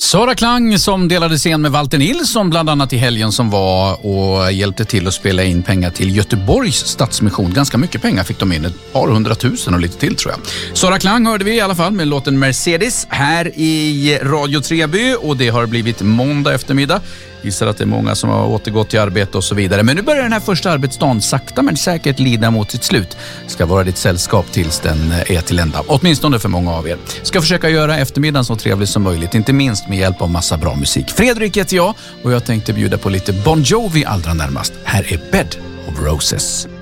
Sara Klang som delade scen med Walter Nilsson bland annat i helgen som var och hjälpte till att spela in pengar till Göteborgs Stadsmission. Ganska mycket pengar fick de in, ett par 100 000 och lite till tror jag. Sara Klang hörde vi i alla fall med låten Mercedes här i Radio Treby och det har blivit måndag eftermiddag. Gissar att det är många som har återgått till arbete och så vidare. Men nu börjar den här första arbetsdagen sakta men säkert lida mot sitt slut. Ska vara ditt sällskap tills den är till ända. Åtminstone för många av er. Ska försöka göra eftermiddagen så trevlig som möjligt. Inte minst med hjälp av massa bra musik. Fredrik heter jag och jag tänkte bjuda på lite Bon Jovi allra närmast. Här är Bed of Roses.